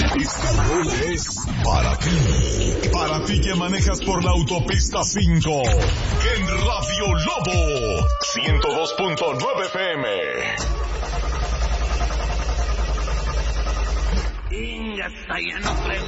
Este rol es para ti. Para ti que manejas por la autopista 5. En Radio Lobo 102.9 FM. Inga, ya no prendo.